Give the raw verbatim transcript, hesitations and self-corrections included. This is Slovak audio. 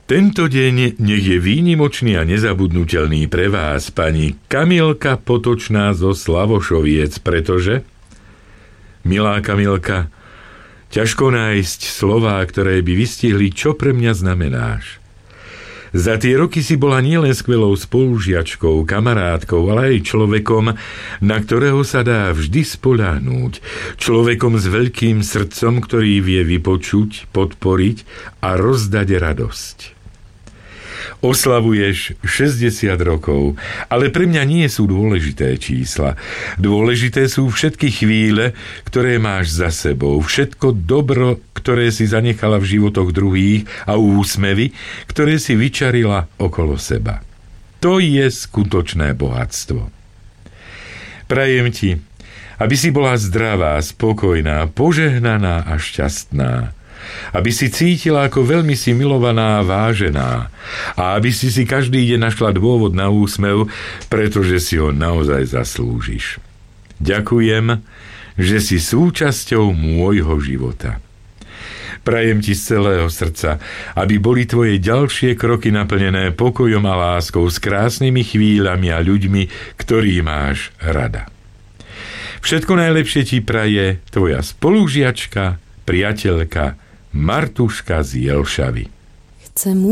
Tento deň nech je výnimočný a nezabudnutelný pre vás, pani Kamilka Potočná zo Slavošoviec, pretože, milá Kamilka, ťažko nájsť slová, ktoré by vystihli, čo pre mňa znamenáš. Za tie roky si bola nielen skvelou spolužiačkou, kamarátkou, ale aj človekom, na ktorého sa dá vždy spoľahnúť. Človekom s veľkým srdcom, ktorý vie vypočuť, podporiť a rozdať radosť. Oslavuješ šesťdesiat rokov, ale pre mňa nie sú dôležité čísla. Dôležité sú všetky chvíle, ktoré máš za sebou, všetko dobro, ktoré si zanechala v životoch druhých a úsmevy, ktoré si vyčarila okolo seba. To je skutočné bohatstvo. Prajem ti, aby si bola zdravá, spokojná, požehnaná a šťastná. Aby si cítila, ako veľmi si milovaná a vážená. A aby si si každý deň našla dôvod na úsmev, pretože si ho naozaj zaslúžiš. Ďakujem, že si súčasťou môjho života. Prajem ti z celého srdca, aby boli tvoje ďalšie kroky naplnené pokojom a láskou s krásnymi chvíľami a ľuďmi, ktorý máš rada. Všetko najlepšie ti praje tvoja spolužiačka, priateľka Martuška z Jelšavy. Chcem